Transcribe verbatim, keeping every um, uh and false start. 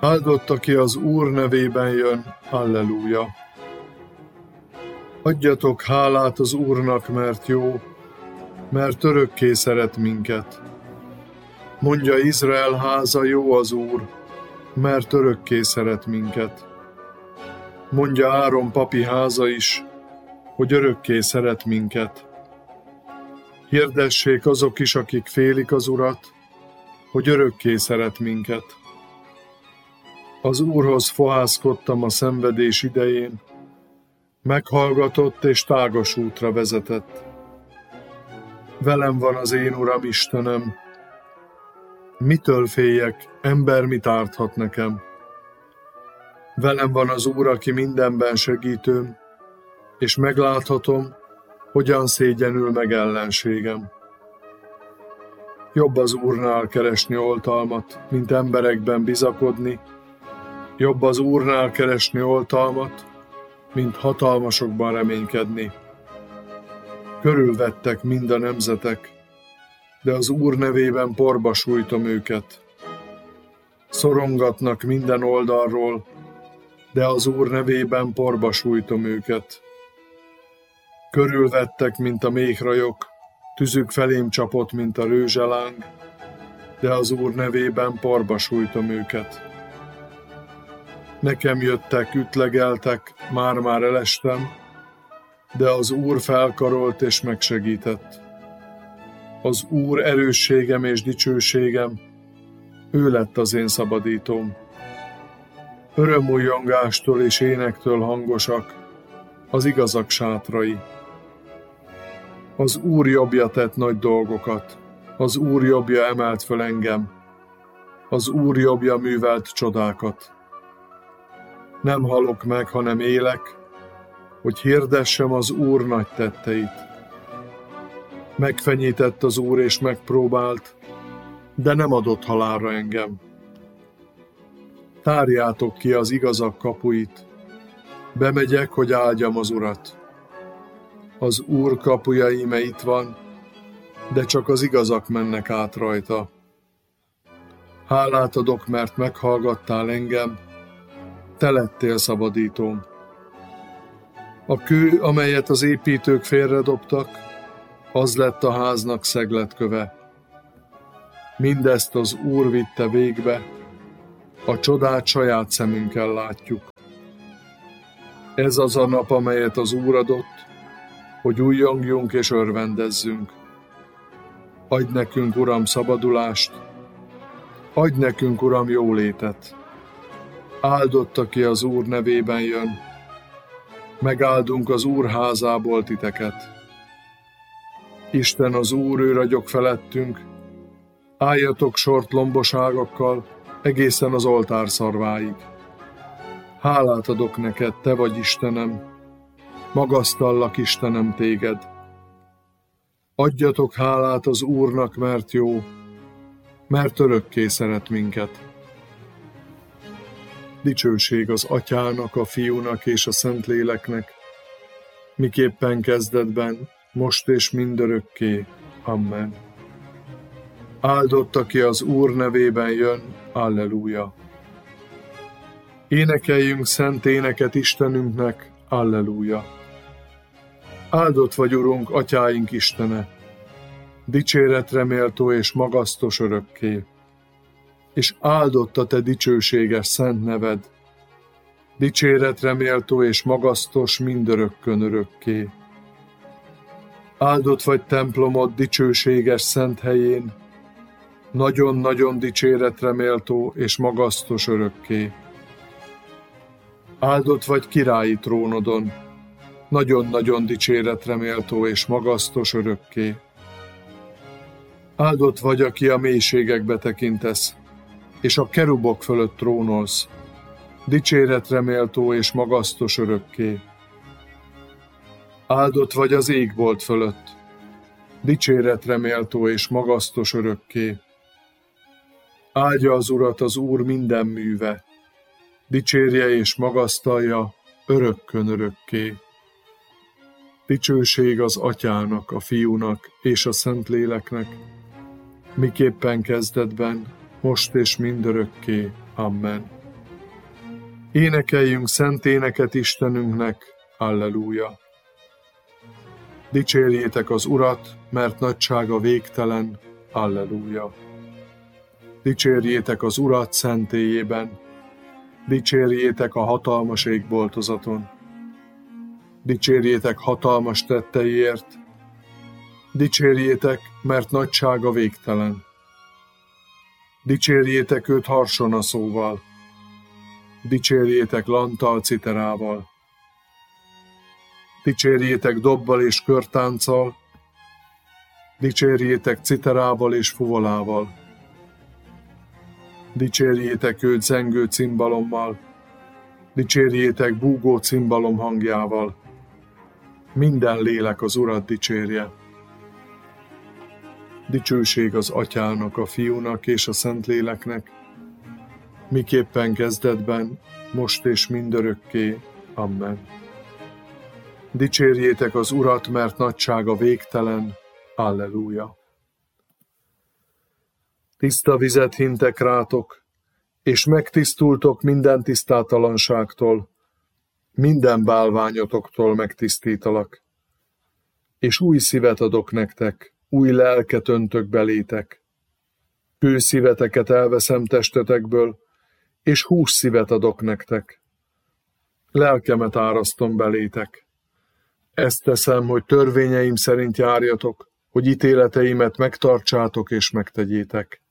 Áldott, aki az Úr nevében jön, halleluja! Adjatok hálát az Úrnak, mert jó, mert örökké szeret minket. Mondja Izrael háza, jó az Úr, mert örökké szeret minket. Mondja Áron papi háza is, hogy örökké szeret minket. Hirdessék azok is, akik félik az Urat, hogy örökké szeret minket. Az Úrhoz fohászkodtam a szenvedés idején, meghallgatott és tágas útra vezetett. Velem van az én Uram Istenem. Mitől féljek, ember mit árthat nekem? Velem van az Úr, aki mindenben segítőm, és megláthatom, hogyan szégyenül meg ellenségem. Jobb az Úrnál keresni oltalmat, mint emberekben bizakodni. Jobb az Úrnál keresni oltalmat, mint hatalmasokban reménykedni. Körülvettek mind a nemzetek, de az Úr nevében porba sújtom őket. Szorongatnak minden oldalról, de az Úr nevében porba sújtom őket. Körülvettek, mint a méhrajok, tüzük felém csapott, mint a rőzseláng, de az Úr nevében porba sújtom őket. Nekem jöttek, ütlegeltek, már-már elestem, de az Úr felkarolt és megsegített. Az Úr erősségem és dicsőségem, ő lett az én szabadítóm. Örömújjongástól és énektől hangosak az igazak sátrai. Az Úr jobbja tett nagy dolgokat, az Úr jobbja emelt föl engem, az Úr jobbja művelt csodákat. Nem halok meg, hanem élek, hogy hirdessem az Úr nagy tetteit. Megfenyített az Úr és megpróbált, de nem adott halálra engem. Tárjátok ki az igazak kapuit, bemegyek, hogy áldjam az Urat. Az Úr kapuja íme itt van, de csak az igazak mennek át rajta. Hálát adok, mert meghallgattál engem, te lettél szabadítóm. A kő, amelyet az építők félredobtak, az lett a háznak szegletköve. Mindezt az Úr vitte végbe, a csodát saját szemünkkel látjuk. Ez az a nap, amelyet az Úr adott, hogy újjongjunk és örvendezzünk. Adj nekünk, Uram, szabadulást, adj nekünk, Uram, jólétet. Áldott, aki az Úr nevében jön, megáldunk az Úr házából titeket. Isten az Úr, ő ragyog felettünk, álljatok sort lomboságokkal egészen az oltár szarváig. Hálát adok neked, te vagy Istenem, magasztallak, Istenem, téged. Adjatok hálát az Úrnak, mert jó, mert örökké szeret minket. Dicsőség az Atyának, a Fiúnak és a Szentléleknek, miképpen kezdetben, most és mindörökké. Amen. Áldott, aki az Úr nevében jön, alleluja. Énekeljünk szent éneket Istenünknek, alleluja. Áldott vagy, Urunk, Atyáink Istene, dicséretre méltó és magasztos örökké, és áldott a te dicsőséges szent neved, dicséretre méltó és magasztos mindörökkön örökké. Áldott vagy templomod dicsőséges szent helyén, nagyon-nagyon dicséretre méltó és magasztos örökké. Áldott vagy királyi trónodon, nagyon-nagyon dicséretre méltó és magasztos örökké. Áldott vagy, aki a mélységekbe tekintesz, és a kerubok fölött trónolsz, dicséretre méltó és magasztos örökké. Áldott vagy az égbolt fölött, dicséretre méltó és magasztos örökké. Áldja az Urat az Úr minden műve, dicsérje és magasztalja örökkön örökké. Dicsőség az Atyának, a Fiúnak és a Szentléleknek, miképpen kezdetben, most és mindörökké. Amen. Énekeljünk szent éneket Istenünknek, Alleluja! Dicsérjétek az Urat, mert nagysága végtelen, Alleluja! Dicsérjétek az Urat szentélyében, dicsérjétek a hatalmas égboltozaton, dicsérjétek hatalmas tetteiért, dicsérjétek, mert nagysága végtelen. Dicsérjétek őt harsonaszóval, dicsérjétek lanttal, citerával, dicsérjétek dobbal és körtánccal, dicsérjétek citerával és fuvolával, dicsérjétek őt zengő cimbalommal, dicsérjétek búgó cimbalom hangjával. Minden lélek az Urat dicsérje. Dicsőség az Atyának, a Fiúnak és a Szentléleknek, miképpen kezdetben, most és mindörökké. Amen. Dicsérjétek az Urat, mert nagysága végtelen. Alleluja. Tiszta vizet hintek rátok, és megtisztultok minden tisztátalanságtól, minden bálványotoktól megtisztítalak, és új szívet adok nektek, új lelket öntök belétek. Kőszíveteket elveszem testetekből, és hússzívet adok nektek. Lelkemet árasztom belétek. Ezt teszem, hogy törvényeim szerint járjatok, hogy ítéleteimet megtartsátok és megtegyétek.